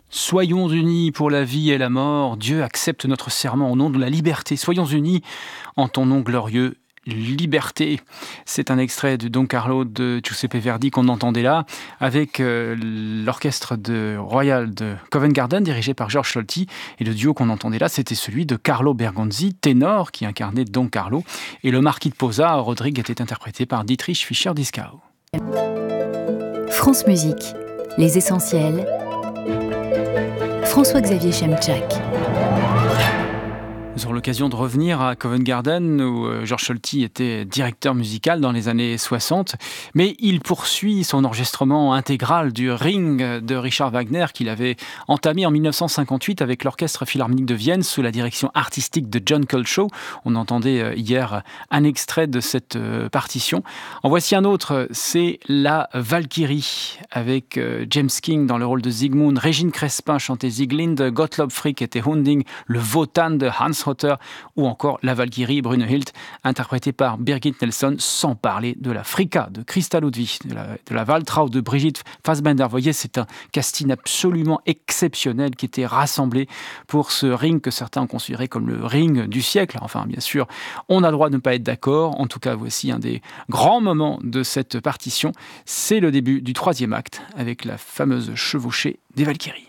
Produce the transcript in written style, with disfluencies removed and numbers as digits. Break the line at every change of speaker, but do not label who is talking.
Soyons unis pour la vie et la mort. Dieu accepte notre serment au nom de la liberté. Soyons unis en ton nom glorieux. Liberté. C'est un extrait de Don Carlo de Giuseppe Verdi qu'on entendait là, avec l'orchestre royal de Covent Garden dirigé par George Solti. Et le duo qu'on entendait là, c'était celui de Carlo Bergonzi, ténor, qui incarnait Don Carlo. Et le marquis de Posa, Rodrigue, était interprété par Dietrich Fischer-Dieskau.
France Musique, les essentiels. François-Xavier Chemczak.
Nous aurons l'occasion de revenir à Covent Garden où George Solti était directeur musical dans les années 60, mais il poursuit son enregistrement intégral du Ring de Richard Wagner qu'il avait entamé en 1958 avec l'Orchestre Philharmonique de Vienne sous la direction artistique de John Coltrane. On entendait hier un extrait de cette partition. En voici un autre, c'est La Valkyrie avec James King dans le rôle de Siegmund, Régine Crespin chantait Sieglinde, Gottlob Frick était Hunding, le Wotan de Hans ou encore La Valkyrie Brunhild, interprétée par Birgit Nilsson, sans parler de la Fricka de Christa Ludwig, de la Waltraud de Brigitte Fassbender. Vous voyez, c'est un casting absolument exceptionnel qui était rassemblé pour ce Ring que certains ont considéré comme le Ring du siècle. Enfin, bien sûr, on a le droit de ne pas être d'accord. En tout cas, voici un des grands moments de cette partition. C'est le début du 3e acte avec la fameuse chevauchée des Valkyries.